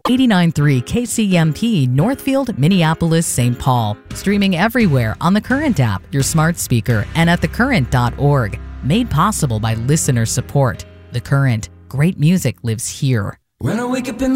89.3 KCMP, Northfield, Minneapolis, St. Paul. Streaming everywhere on the Current app, your smart speaker, and at thecurrent.org. Made possible by listener support. The Current. Great music lives here. When I wake up in